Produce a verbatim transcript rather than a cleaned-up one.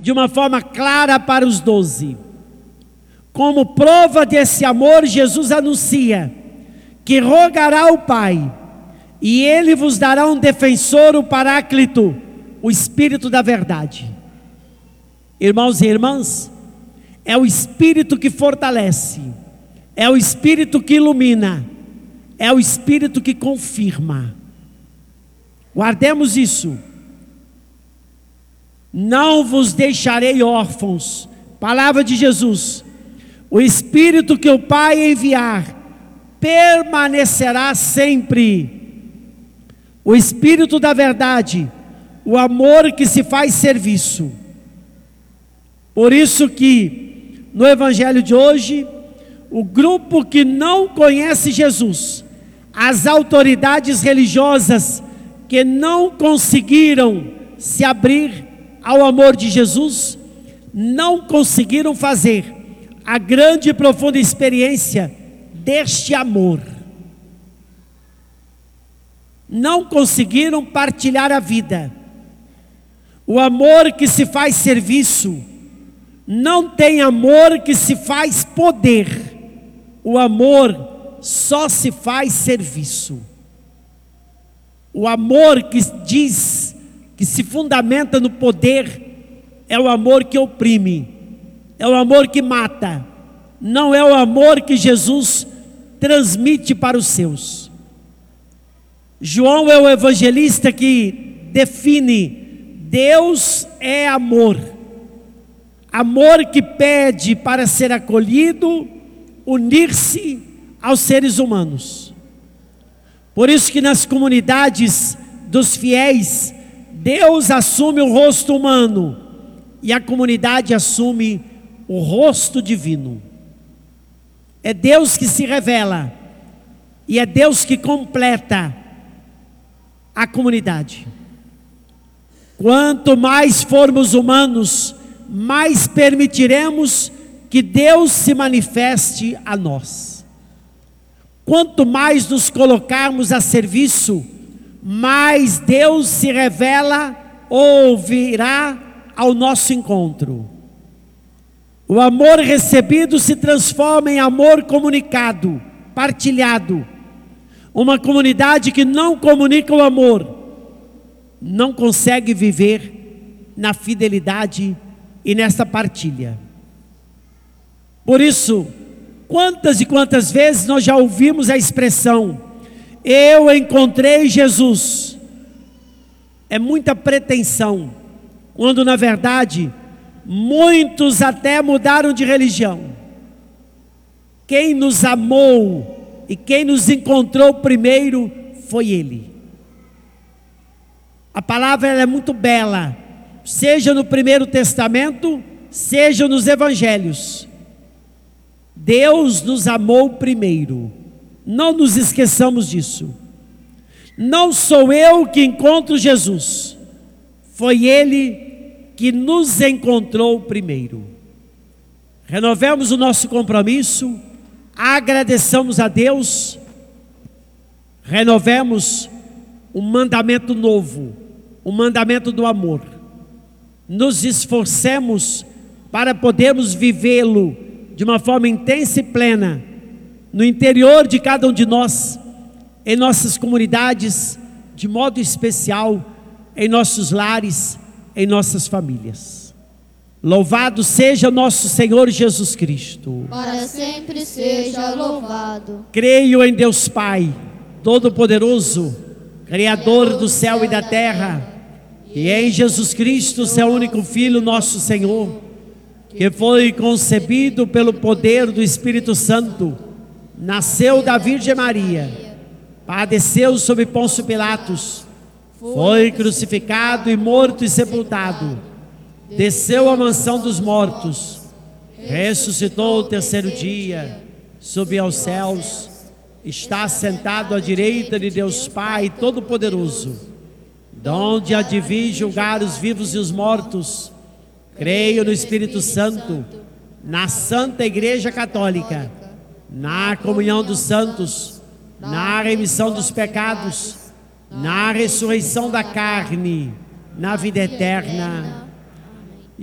de uma forma clara para os doze. Como prova desse amor, Jesus anuncia que rogará ao Pai, e Ele vos dará um defensor, o Paráclito, o Espírito da verdade. Irmãos e irmãs, é o Espírito que fortalece, é o Espírito que ilumina, é o Espírito que confirma. Guardemos isso. Não vos deixarei órfãos. Palavra de Jesus. O Espírito que o Pai enviar permanecerá sempre. O Espírito da verdade, o amor que se faz serviço. Por isso que no Evangelho de hoje, o grupo que não conhece Jesus, as autoridades religiosas que não conseguiram se abrir ao amor de Jesus, não conseguiram fazer a grande e profunda experiência deste amor. Não conseguiram partilhar a vida. O amor que se faz serviço não tem amor que se faz poder. O amor só se faz serviço. O amor que diz, que se fundamenta no poder, é o amor que oprime, é o amor que mata, não é o amor que Jesus transmite para os seus. João é o evangelista que define: Deus é amor, amor que pede para ser acolhido, unir-se aos seres humanos. Por isso que nas comunidades dos fiéis, Deus assume o rosto humano e a comunidade assume o rosto divino. É Deus que se revela e é Deus que completa a comunidade. Quanto mais formos humanos, mais permitiremos que Deus se manifeste a nós. Quanto mais nos colocarmos a serviço, mais Deus se revela ou virá ao nosso encontro. O amor recebido se transforma em amor comunicado, partilhado. Uma comunidade que não comunica o amor, não consegue viver na fidelidade e nessa partilha. Por isso, quantas e quantas vezes nós já ouvimos a expressão: eu encontrei Jesus. É muita pretensão, quando na verdade muitos até mudaram de religião. Quem nos amou e quem nos encontrou primeiro foi Ele. A palavra ela é muito bela, seja no Primeiro Testamento, seja nos Evangelhos. Deus nos amou primeiro. Não nos esqueçamos disso. Não sou eu que encontro Jesus, foi Ele que nos encontrou primeiro. Renovemos o nosso compromisso, agradeçamos a Deus, renovemos um mandamento novo, o mandamento do amor. Nos esforcemos para podermos vivê-lo de uma forma intensa e plena, no interior de cada um de nós, em nossas comunidades, de modo especial, em nossos lares, em nossas famílias. Louvado seja nosso Senhor Jesus Cristo. Para sempre seja louvado. Creio em Deus Pai, Todo-Poderoso, Criador do céu e da terra, e em Jesus Cristo, seu único Filho, nosso Senhor, que foi concebido pelo poder do Espírito Santo, nasceu da Virgem Maria, padeceu sob Pôncio Pilatos, foi crucificado e morto e sepultado, desceu à mansão dos mortos, ressuscitou o terceiro dia, subiu aos céus, está sentado à direita de Deus Pai Todo-Poderoso, donde há de vir julgar os vivos e os mortos. Creio no Espírito Santo, na Santa Igreja Católica, na comunhão dos santos, na remissão dos pecados, na ressurreição da carne, na vida eterna.